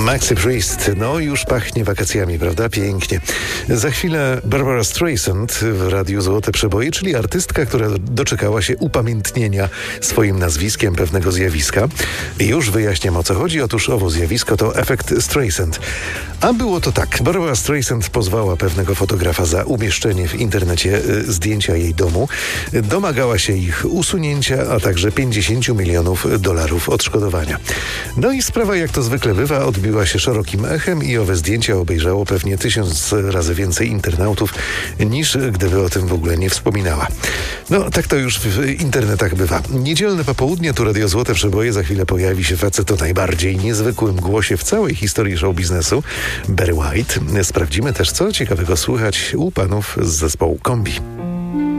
Maxi Priest, no już pachnie wakacjami, prawda? Pięknie. Za chwilę Barbara Streisand w Radiu Złote Przeboje, czyli artystka, która doczekała się upamiętnienia swoim nazwiskiem pewnego zjawiska. I już wyjaśniam, o co chodzi. Otóż owo zjawisko to efekt Streisand. A było to tak. Barbara Streisand pozwała pewnego fotografa za umieszczenie w internecie zdjęcia jej domu. Domagała się ich usunięcia, a także $50 milionów odszkodowania. No i sprawa, jak to zwykle bywa, odbiła się szerokim echem i owe zdjęcia obejrzało pewnie 1000 razy więcej internautów, niż gdyby o tym w ogóle nie wspominała. No, tak to już w internetach bywa. Niedzielne popołudnie, tu Radio Złote Przeboje, za chwilę pojawi się facet o najbardziej niezwykłym głosie w całej historii show biznesu, Barry White. Sprawdzimy też, co ciekawego słychać u panów z zespołu Kombi.